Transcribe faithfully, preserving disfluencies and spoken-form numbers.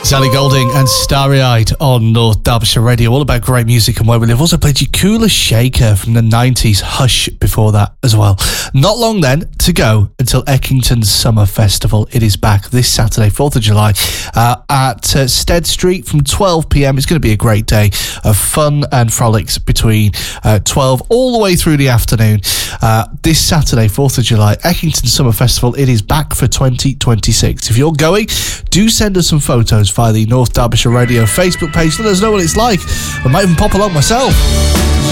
Sally Golding and Starry Eyed on North Derbyshire Radio, all about great music and where we live. Also played you Cooler Shaker from the nineties, Hush before that as well. Not long then to go until Eckington Summer Festival. It is back this Saturday, fourth of July, uh, at uh, Stead Street from twelve p m. It's going to be a great day of fun and frolics between uh, twelve all the way through the afternoon. Uh, this Saturday, fourth of July, Eckington Summer Festival. It is back for twenty twenty-six. If you're going, do send us some photos via the North Derbyshire Radio Facebook page. Let us know what it's like. I might even pop along myself.